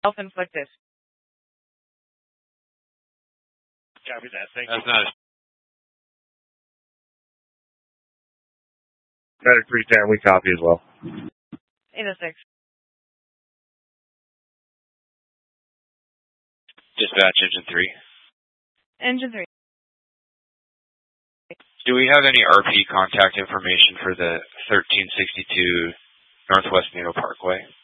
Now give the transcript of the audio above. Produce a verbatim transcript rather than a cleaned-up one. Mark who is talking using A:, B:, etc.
A: Self-inflicted.
B: Copy that. Thank
C: That's
B: you.
C: not a
D: Medic three ten, we copy as well.
A: eight oh six.
C: dispatch engine three.
A: Engine three.
C: Do we have any R P contact information for the thirteen sixty-two Northwest Nino Parkway?